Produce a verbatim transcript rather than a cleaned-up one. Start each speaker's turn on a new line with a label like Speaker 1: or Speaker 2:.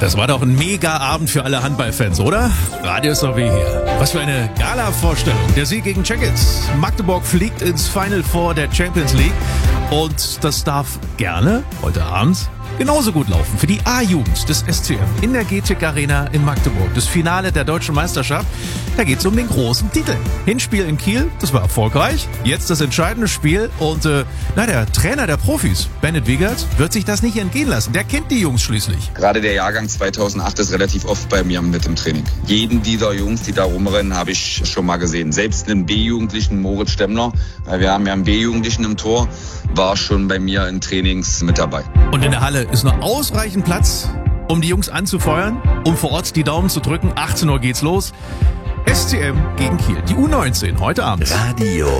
Speaker 1: Das war doch ein Mega-Abend für alle Handballfans, oder? Radio S R W hier. Was für eine Gala-Vorstellung. Der Sieg gegen Checkits. Magdeburg fliegt ins Final Four der Champions League. Und das darf gerne heute Abend genauso gut laufen für die A-Jugend des S C M in der G T E C Arena in Magdeburg. Das Finale der deutschen Meisterschaft, da geht es um den großen Titel. Hinspiel in Kiel, das war erfolgreich. Jetzt das entscheidende Spiel und äh, na, der Trainer der Profis, Bennett Wiegert, wird sich das nicht entgehen lassen. Der kennt die Jungs schließlich.
Speaker 2: Gerade der Jahrgang zweitausendacht ist relativ oft bei mir mit im Training. Jeden dieser Jungs, die da rumrennen, habe ich schon mal gesehen. Selbst einen B-Jugendlichen, Moritz Stemmler, weil wir haben ja einen B-Jugendlichen im Tor, war schon bei mir in Trainings mit dabei.
Speaker 1: Und in der Halle ist noch ausreichend Platz, um die Jungs anzufeuern, um vor Ort die Daumen zu drücken. achtzehn Uhr geht's los. S C M gegen Kiel, die U neunzehn, heute Abend.
Speaker 3: Radio